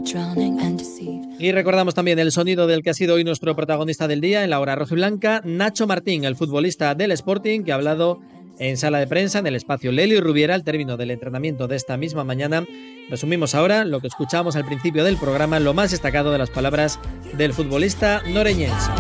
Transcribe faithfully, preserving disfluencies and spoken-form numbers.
Y recordamos también el sonido del que ha sido hoy nuestro protagonista del día en la hora rojiblanca, Nacho Martín, el futbolista del Sporting, que ha hablado en sala de prensa en el espacio Lelio Rubiera al término del entrenamiento de esta misma mañana. Resumimos ahora lo que escuchamos al principio del programa, lo más destacado de las palabras del futbolista noreñense.